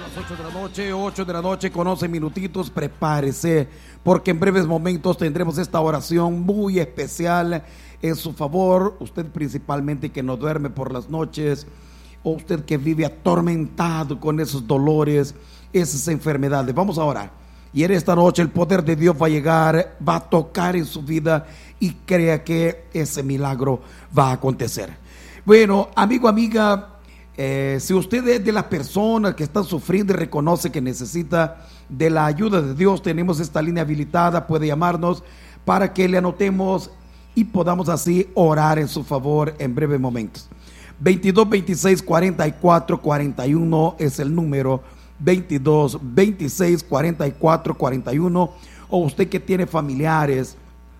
las 8 de la noche con 11 minutitos, prepárese, porque en breves momentos tendremos esta oración muy especial en su favor. Usted principalmente que no duerme por las noches, o usted que vive atormentado con esos dolores, esas enfermedades, vamos a orar. Y en esta noche el poder de Dios va a llegar, va a tocar en su vida, y crea que ese milagro va a acontecer. Bueno, amigo, amiga, si usted es de las personas que están sufriendo y reconoce que necesita de la ayuda de Dios, tenemos esta línea habilitada, puede llamarnos para que le anotemos y podamos así orar en su favor en breves momentos. 22 26 44 41 es el número, 22 26 44 41, o usted que tiene familiares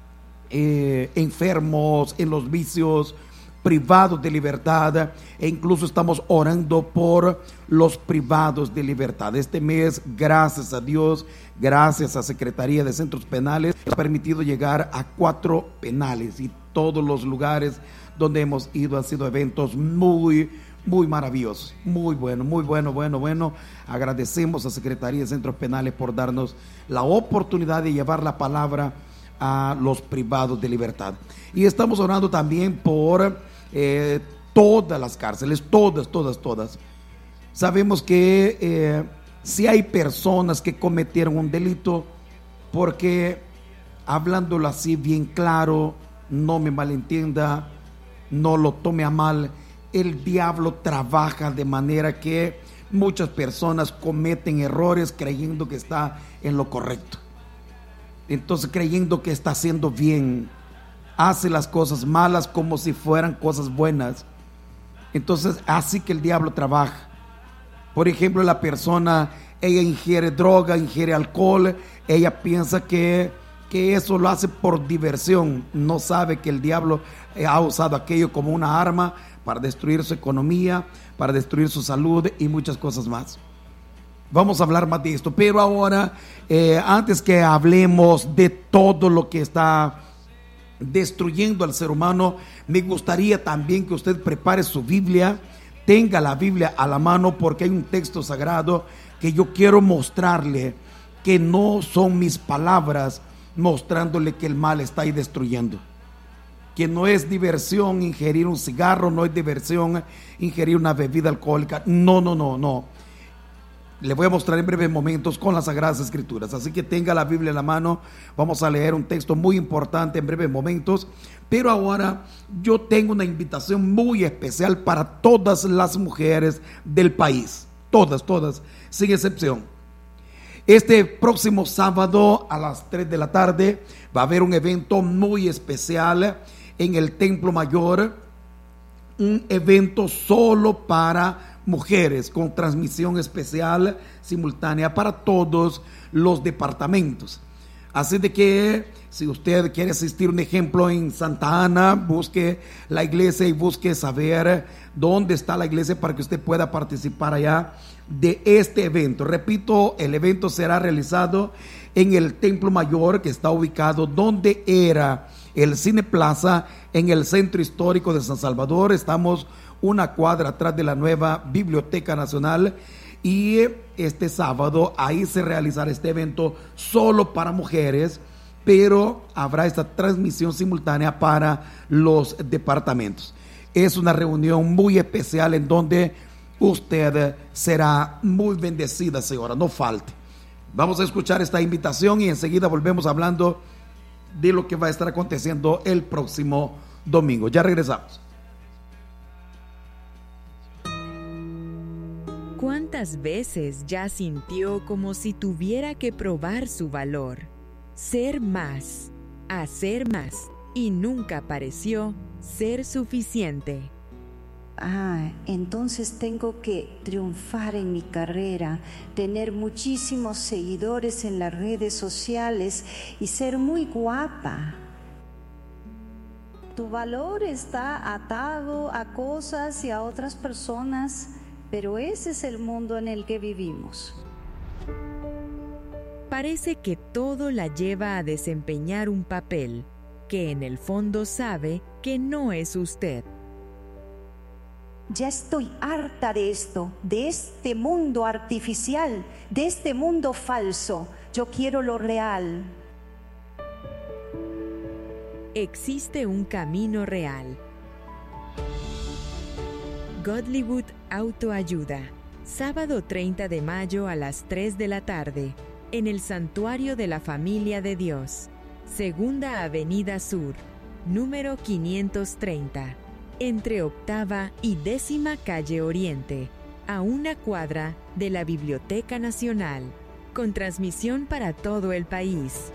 enfermos en los vicios, privados de libertad, e incluso estamos orando por los privados de libertad. Este mes, gracias a Dios, gracias a Secretaría de Centros Penales, ha permitido llegar a 4 penales, y todos los lugares donde hemos ido han sido eventos muy maravillosos, muy bueno. Agradecemos a Secretaría de Centros Penales por darnos la oportunidad de llevar la palabra a los privados de libertad. Y estamos orando también por todas las cárceles, todas. Sabemos que si hay personas que cometieron un delito, porque hablándolo así bien claro, no me malentienda, no lo tome a mal, el diablo trabaja de manera que muchas personas cometen errores creyendo que está en lo correcto. Entonces, creyendo que está haciendo bien, hace las cosas malas como si fueran cosas buenas. Entonces, así que el diablo trabaja. Por ejemplo, la persona, ella ingiere droga, ingiere alcohol, ella piensa que eso lo hace por diversión. No sabe que el diablo ha usado aquello como una arma para destruir su economía, para destruir su salud y muchas cosas más. Vamos a hablar más de esto, pero ahora, antes que hablemos de todo lo que está destruyendo al ser humano, me gustaría también que usted prepare su Biblia, tenga la Biblia a la mano, porque hay un texto sagrado que yo quiero mostrarle, que no son mis palabras, mostrándole que el mal está ahí destruyendo, que no es diversión ingerir un cigarro, no es diversión ingerir una bebida alcohólica, no. Le voy a mostrar en breves momentos con las Sagradas Escrituras, así que tenga la Biblia en la mano. Vamos a leer un texto muy importante en breves momentos, pero ahora yo tengo una invitación muy especial para todas las mujeres del país, todas, sin excepción. Este próximo sábado a las 3 de la tarde va a haber un evento muy especial en el Templo Mayor, un evento solo para mujeres, con transmisión especial simultánea para todos los departamentos. Así de que si usted quiere asistir, un ejemplo, en Santa Ana, busque la iglesia y busque saber dónde está la iglesia para que usted pueda participar allá de este evento. Repito, el evento será realizado en el Templo Mayor, que está ubicado donde era el Cine Plaza, en el centro histórico de San Salvador. Estamos una cuadra atrás de la nueva Biblioteca Nacional, y este sábado ahí se realizará este evento solo para mujeres, pero habrá esta transmisión simultánea para los departamentos. Es una reunión muy especial en donde usted será muy bendecida, señora, no falte. Vamos a escuchar esta invitación y enseguida volvemos hablando de lo que va a estar aconteciendo el próximo domingo. Ya regresamos. ¿Cuántas veces ya sintió como si tuviera que probar su valor, ser más, hacer más, y nunca pareció ser suficiente? Entonces tengo que triunfar en mi carrera, tener muchísimos seguidores en las redes sociales y ser muy guapa. Tu valor está atado a cosas y a otras personas, pero ese es el mundo en el que vivimos. Parece que todo la lleva a desempeñar un papel que en el fondo sabe que no es usted. Ya estoy harta de esto, de este mundo artificial, de este mundo falso. Yo quiero lo real. Existe un camino real. Godlywood Autoayuda, sábado 30 de mayo a las 3 de la tarde, en el Santuario de la Familia de Dios, Segunda Avenida Sur, número 530, entre Octava y 10ª Calle Oriente, a una cuadra de la Biblioteca Nacional, con transmisión para todo el país.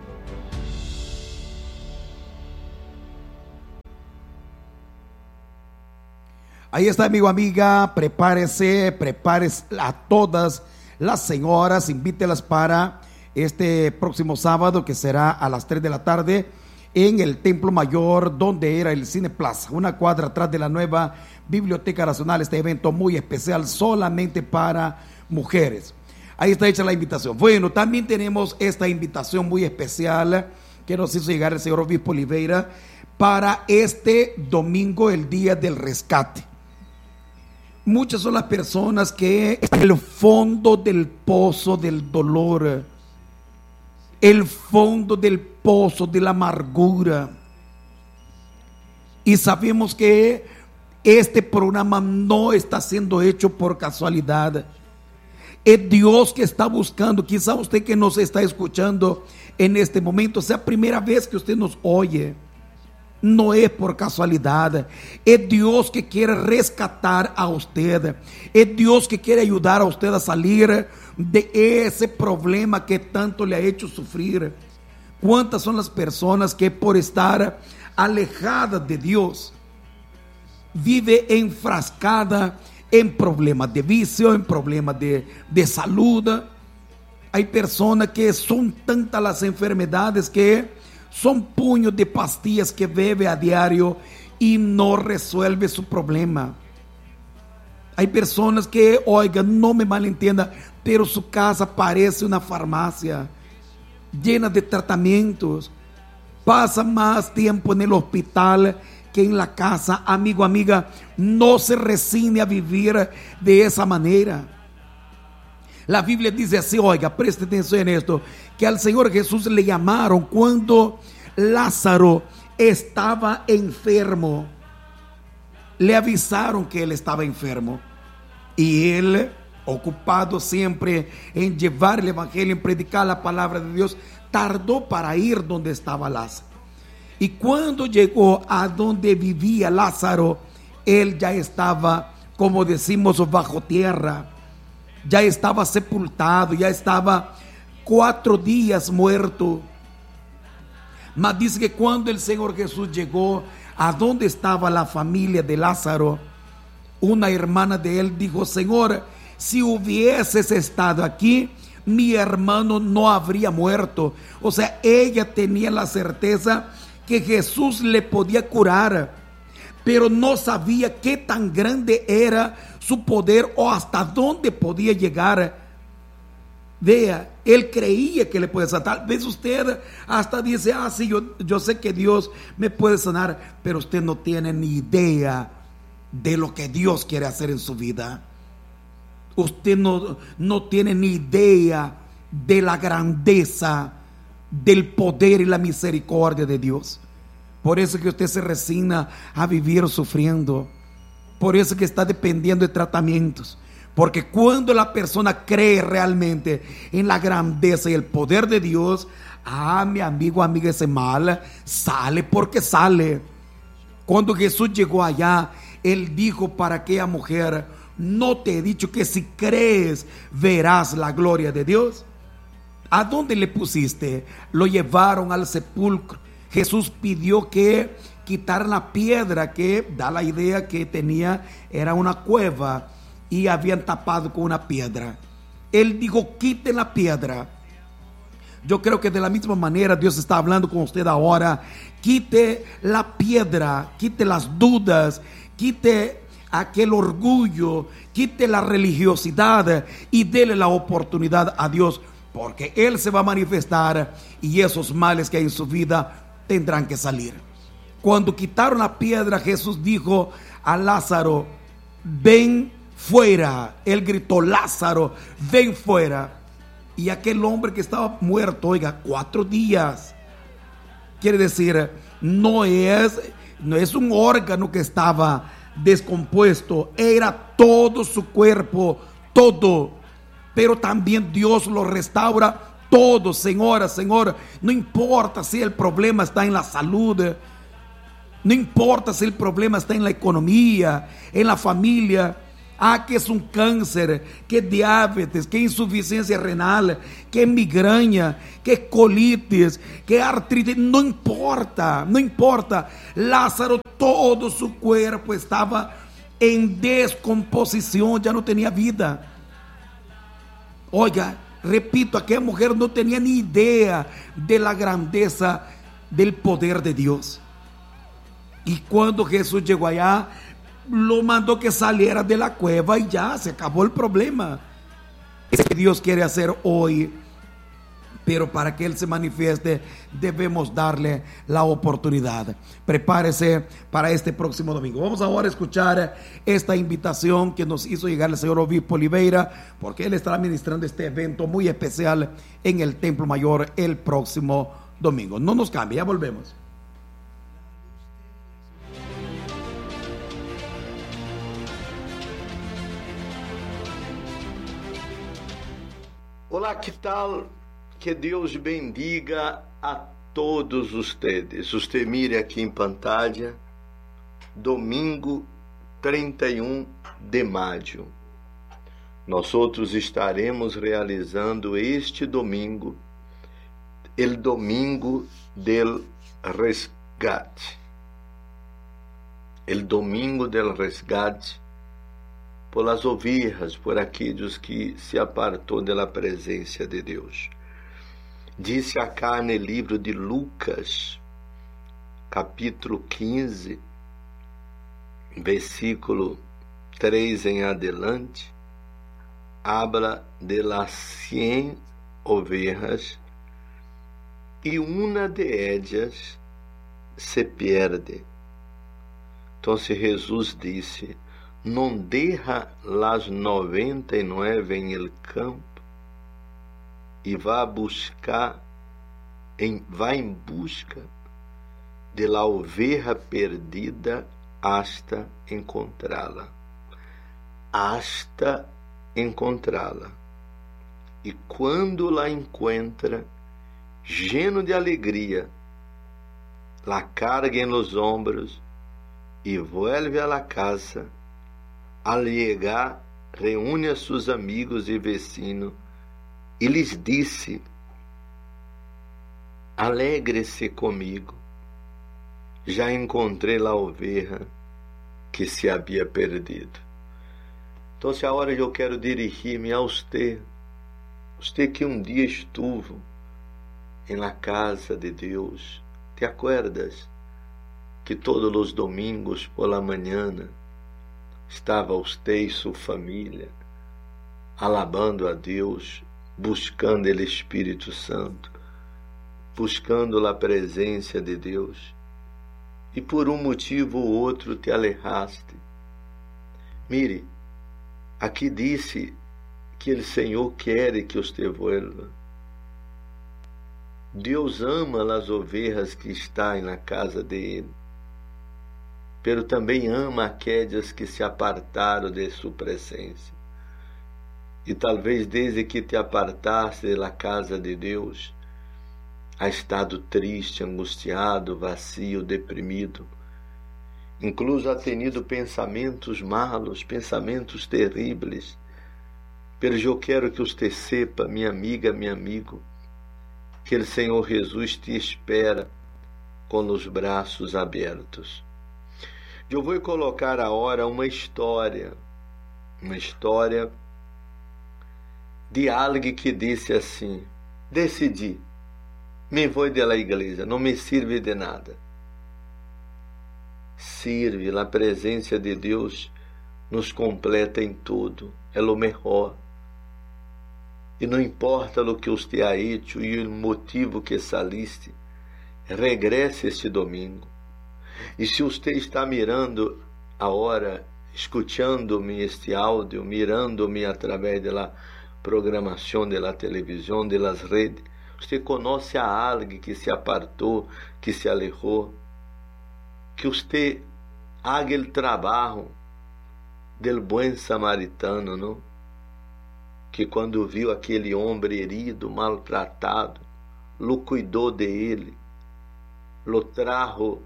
Ahí está, amigo, amiga, prepárese a todas las señoras, invítelas para este próximo sábado, que será a las 3 de la tarde en el Templo Mayor, donde era el Cine Plaza, una cuadra atrás de la nueva Biblioteca Nacional. Este evento muy especial, solamente para mujeres. Ahí está hecha la invitación. Bueno, también tenemos esta invitación muy especial que nos hizo llegar el señor obispo Oliveira para este domingo, el día del rescate. Muchas son las personas que están en el fondo del pozo del dolor, el fondo del pozo de la amargura. Y sabemos que este programa no está siendo hecho por casualidad. Es Dios que está buscando. Quizá usted que nos está escuchando en este momento sea primera vez que usted nos oye. No es por casualidad. Es Dios que quiere rescatar a usted. Es Dios que quiere ayudar a usted a salir de ese problema que tanto le ha hecho sufrir. ¿Cuántas son las personas que por estar alejadas de Dios vive enfrascada en problemas de vicio, en problemas de salud? Hay personas que son tantas las enfermedades que son puños de pastillas que bebe a diario y no resuelve su problema. Hay personas que, oigan, no me malentienda, pero su casa parece una farmacia llena de tratamientos. Pasa más tiempo en el hospital que en la casa. Amigo, amiga, no se resigne a vivir de esa manera. La Biblia dice así, oiga, preste atención en esto, que al Señor Jesús le llamaron cuando Lázaro estaba enfermo. Le avisaron que él estaba enfermo. Y él, ocupado siempre en llevar el evangelio, en predicar la palabra de Dios, tardó para ir donde estaba Lázaro. Y cuando llegó a donde vivía Lázaro, él ya estaba, como decimos, bajo tierra. Ya estaba sepultado, ya estaba 4 días muerto. Mas dice que cuando el Señor Jesús llegó a donde estaba la familia de Lázaro, una hermana de él dijo: Señor, si hubieses estado aquí, mi hermano no habría muerto. O sea, ella tenía la certeza que Jesús le podía curar, pero no sabía qué tan grande era su poder o hasta dónde podía llegar. Vea, él creía que le puede sanar. Tal vez usted hasta dice: sí, yo sé que Dios me puede sanar, pero usted no tiene ni idea de lo que Dios quiere hacer en su vida. Usted no tiene ni idea de la grandeza, del poder y la misericordia de Dios. Por eso que usted se resigna a vivir sufriendo. Por eso que está dependiendo de tratamientos. Porque cuando la persona cree realmente en la grandeza y el poder de Dios, mi amigo, amiga, ese mal sale porque sale. Cuando Jesús llegó allá, él dijo para aquella mujer: ¿no te he dicho que si crees verás la gloria de Dios? ¿A dónde le pusiste? Lo llevaron al sepulcro. Jesús pidió que quitaran la piedra, que da la idea que tenía, era una cueva, y habían tapado con una piedra. Él dijo: quiten la piedra. Yo creo que de la misma manera Dios está hablando con usted ahora. Quite la piedra, quite las dudas, quite aquel orgullo, quite la religiosidad y dele la oportunidad a Dios, porque Él se va a manifestar y esos males que hay en su vida tendrán que salir. Cuando quitaron la piedra, Jesús dijo a Lázaro: ven fuera. Él gritó, Lázaro, ven fuera. Y aquel hombre que estaba muerto, oiga, 4 días. Quiere decir, no es un órgano que estaba descompuesto, era todo su cuerpo, todo. Pero también Dios lo restaura todo, señora. No importa si el problema está en la salud, no importa si el problema está en la economía, en la familia. Que es un cáncer, que diabetes, que insuficiencia renal, que migraña, que colitis, que artritis, no importa. Lázaro, todo su cuerpo estaba en descomposición, ya no tenía vida. Oiga, repito, aquella mujer no tenía ni idea de la grandeza del poder de Dios. Y cuando Jesús llegó allá, lo mandó que saliera de la cueva y ya se acabó el problema. Es que Dios quiere hacer hoy, pero para que Él se manifieste debemos darle la oportunidad. Prepárese para este próximo domingo. Vamos ahora a escuchar esta invitación que nos hizo llegar el señor obispo Oliveira, porque él estará ministrando este evento muy especial en el Templo Mayor el próximo domingo. No nos cambie, ya volvemos. Olá, que tal? Que Deus bendiga a todos ustedes. Usted mire aqui em pantalla, domingo 31 de maio. Nós outros estaremos realizando este domingo, el domingo del resgate. El domingo del resgate por las ovelhas, por aqueles que se apartou da presença de Deus. Disse acá no livro de Lucas, capítulo 15, versículo 3 em adelante, habla de las 100 ovejas e uma de ellas se perde. Então, Jesus disse: não deja las 99 en el campo e vá em busca de la oveja perdida hasta encontrá-la. Hasta encontrá-la. E quando la encuentra, lleno de alegria, la carga en los hombros e vuelve a la casa. Al llegar, reúne a seus amigos e vecinos e lhes disse: alegre-se comigo, já encontrei a oveja que se havia perdido. Então, se agora eu quero dirigir-me a você que um dia estuvo em la casa de Deus, te acuerdas que todos os domingos por la mañana estava você e sua família alabando a Deus, buscando o Espírito Santo, buscando a presença de Deus, e por um motivo ou outro te alejaste. Mire, aqui disse que o Senhor quer que você vuelva. Deus ama as ovelhas que estão na casa dele, pero também ama aquelas que se apartaram de sua presença. E talvez desde que te apartaste da casa de Deus, ha estado triste, angustiado, vazio, deprimido. Incluso ha tenido pensamentos malos, pensamentos terríveis. Pero eu quero que você sepa, minha amiga, meu amigo, que o Senhor Jesus te espera com os braços abertos. Eu vou colocar agora uma história de alguém que disse assim: decidi, me vou da igreja, não me sirve de nada. Sirve, a presença de Deus nos completa em tudo, é o melhor. E não importa o que você ha hecho e o motivo que saliste, regresse este domingo. E se você está mirando agora escuchando-me este áudio, mirando-me através da programação da televisão, das redes, você conhece a alguém que se apartou, que se alejou, que você haga o trabalho del buen samaritano, não? Que quando viu aquele homem herido, maltratado, lo cuidou de ele, lo trajo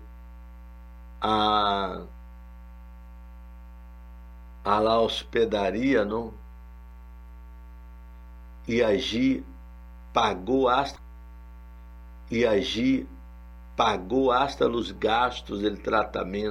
a la hospedaria, não? E allí pagou hasta os gastos do tratamento.